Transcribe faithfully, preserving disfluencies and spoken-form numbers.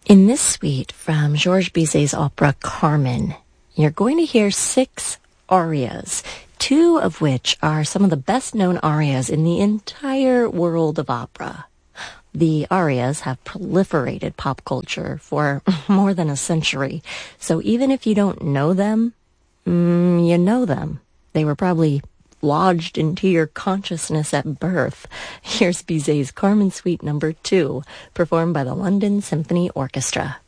In this suite from Georges Bizet's opera Carmen, you're going to hear six arias, two of which are some of the best-known arias in the entire world of opera. The arias have proliferated pop culture for more than a century, so even if you don't know them, mm, you know them. They were probably lodged into your consciousness at birth. Here's Bizet's Carmen Suite number two, performed by the London Symphony Orchestra.